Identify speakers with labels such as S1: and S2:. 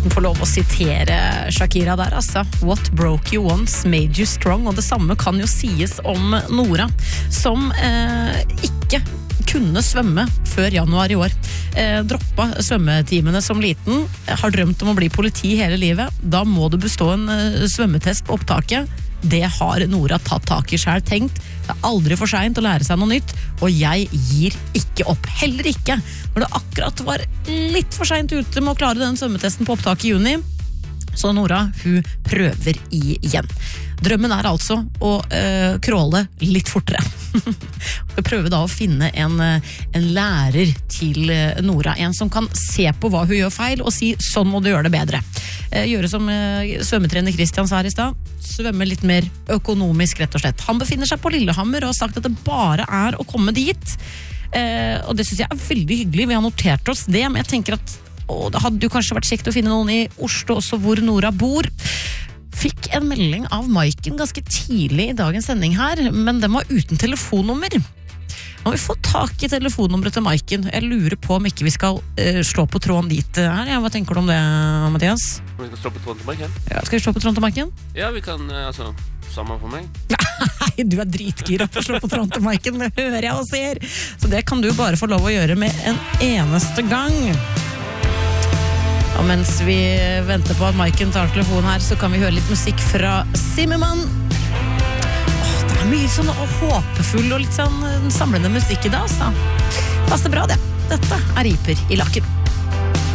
S1: nesten få lov å sitere Shakira der, altså. What broke you once made you strong. Og det samme kan jo sies om Nora, som ikke kunne svømme før januar i år. Droppa svømmetimene som liten, har drømt om å bli politi hele livet. Da må du bestå en svømmetest på opptaket. Det har Nora tatt tak i selv, tenkt. Det er aldri for sent å lære seg noe nytt, og jeg gir ikke opp. Heller ikke når det akkurat var litt for sent ute med å klare den svømmetesten på opptaket i juni. Så Nora, hun prøver igjen. Drømmen er altså å crawle litt fortere. Vi prøver da å finne en lærer til Nora, en som kan se på hva hun gjør feil og si, sånn må du gjøre det bedre. Gjøre som svømmetrener Christian sa her i sted, svømme litt mer økonomisk rett og slett. Han befinner seg på Lillehammer og har sagt at det bare er å komme dit. Og det synes jeg er veldig hyggelig, vi har notert oss det, men jeg tenker at det hadde jo kanskje vært kjekt å finne noen i Oslo også hvor Nora bor. Fikk en melding av Maiken ganske tidlig i dagens sending her, men den var uten telefonnummer. Nå har vi fått tak i telefonnummeret til Maiken. Jeg lurer på om ikke vi skal slå på tråden dit her. Ja, hva tenker du om det, Mathias?
S2: Vi skal slå på tråden til Maiken?
S1: Ja, skal vi slå på tråden til Maiken?
S2: Ja, vi kan, sammen for meg.
S1: Nei, du er dritgira på å slå på tråden til Maiken, det hører jeg og ser. Så det kan du bare få lov å gjøre med en eneste gang. Og mens vi venter på at Maiken tar telefonen her, så kan vi høre litt musikk fra Zimmermann. Det er mye sånn håpefull og litt sånn samlende musikk i dag, altså. Passer bra det. Dette er Riper i lakken.